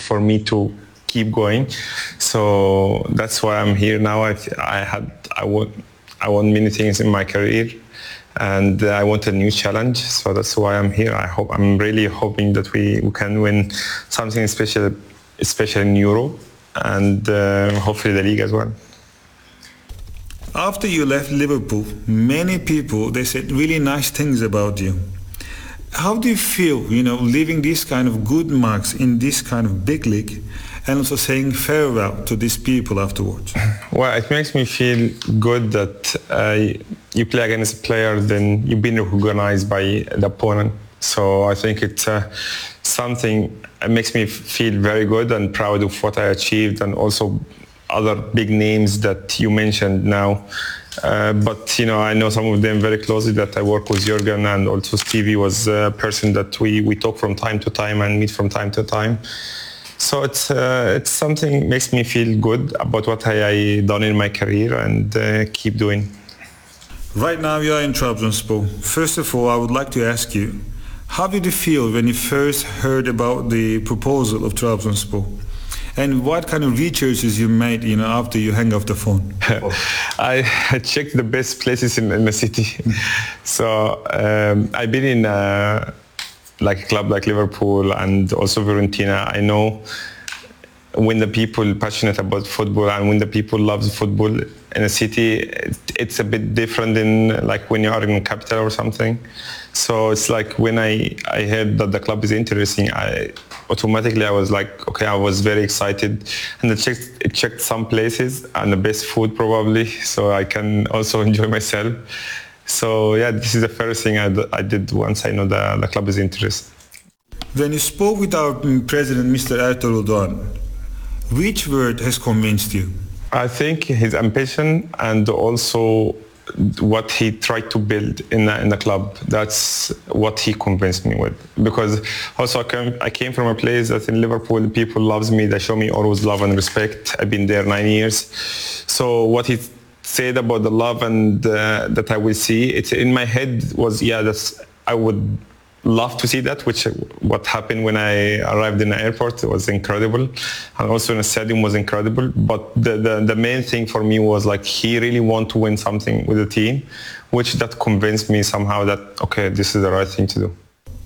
for me to keep going. So that's why I'm here now. I want many things in my career, and I want a new challenge. So that's why I'm here. I'm really hoping that we can win something special, especially in Europe, and hopefully the league as well. After you left Liverpool, many people, they said really nice things about you. How do you feel, leaving these kind of good marks in this kind of big league and also saying farewell to these people afterwards? Well, it makes me feel good that you play against a player, then you've been recognized by the opponent. So I think it's something that makes me feel very good and proud of what I achieved, and also other big names that you mentioned now. But I know some of them very closely, that I work with Jürgen, and also Stevie was a person that we talk from time to time and meet from time to time. So it's something makes me feel good about what I done in my career, and keep doing. Right now you are in Trabzonspor. First of all, I would like to ask you, how did you feel when you first heard about the proposal of Trabzonspor? And what kind of researches you made, after you hang off the phone? I checked the best places in the city. So I've been in a club like Liverpool and also Fiorentina. I know when the people passionate about football and when the people love football in a city, it's a bit different than when you are in capital or something. So it's when I heard that the club is interesting, I was like, okay, I was very excited, and I checked some places and the best food probably, so I can also enjoy myself. So yeah, this is the first thing I did once I know the club is interested. When you spoke with our president, Mr. Ertuğrul Doğan, which word has convinced you? I think his ambition and also what he tried to build in the club. That's what he convinced me with. Because also I came from a place that in Liverpool people loves me. They show me always love and respect. I've been there 9 years. So what he said about the love and that I will see, it's in my head was, I would love to see that, which what happened when I arrived in the airport. It was incredible, and also in the stadium was incredible. But the main thing for me was he really want to win something with the team, which that convinced me somehow that okay, this is the right thing to do.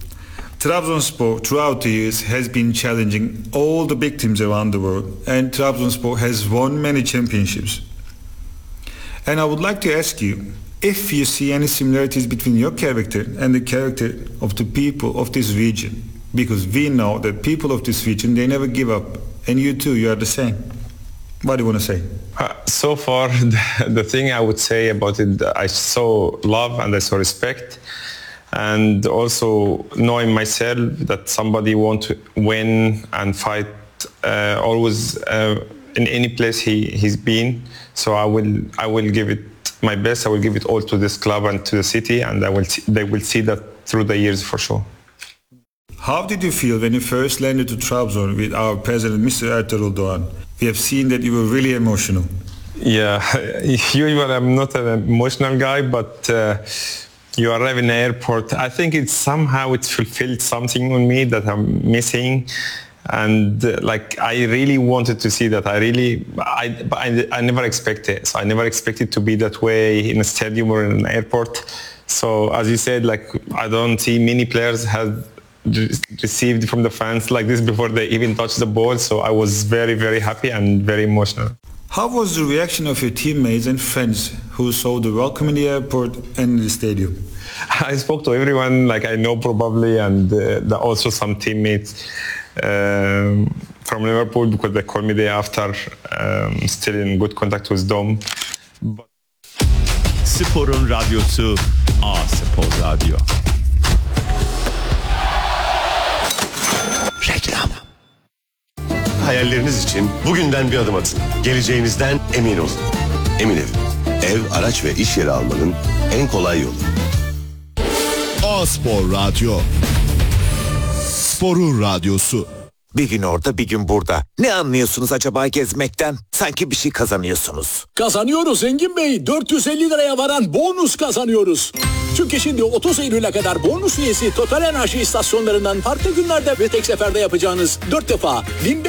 Trabzonspor throughout the years has been challenging all the big teams around the world, and Trabzonspor has won many championships. And I would like to ask you if you see any similarities between your character and the character of the people of this region, because we know that people of this region, they never give up, and you too, you are the same. What do you want to say? So far, the thing I would say about it, I saw love and I saw respect, and also knowing myself that somebody want to win and fight always in any place he's been. So I will give it my best. I will give it all to this club and to the city, and they will see that through the years for sure. How did you feel when you first landed to Trabzon with our president, Mr. Ertuğrul Doğan? We have seen that you were really emotional. Yeah, usually I'm not an emotional guy, but you arrive in the airport. I think it's fulfilled something on me that I'm missing. And I really wanted to see that. I never expected. So I never expected to be that way in a stadium or in an airport. So as you said, I don't see many players have received from the fans like this before they even touch the ball. So I was very, very happy and very emotional. How was the reaction of your teammates and friends who saw the welcome in the airport and in the stadium? I spoke to everyone I know probably, and also some teammates from Liverpool, because they called me day after, still in good contact with them. Sporun radyosu A-Spor Radyo. Reklam. Hayalleriniz için bugünden bir adım atın. Geleceğinizden emin olun. Emin ev, araç ve iş yeri almanın en kolay yolu. A-Spor Radyo. Sporun radyosu. Bir gün orada, bir gün burada. Ne anlıyorsunuz acaba gezmekten? Sanki bir şey kazanıyorsunuz. Kazanıyoruz Engin Bey. 450 liraya varan bonus kazanıyoruz. Çünkü şimdi 30 Eylül'e kadar bonus üyesi Total Enerji istasyonlarından farklı günlerde ve tek seferde yapacağınız 4 defa